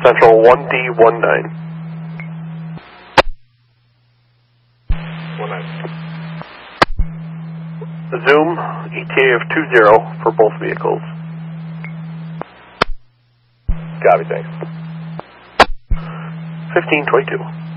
Central 1D19. 19. Zoom, ETA of 20 for both vehicles. Copy, thanks. 1522.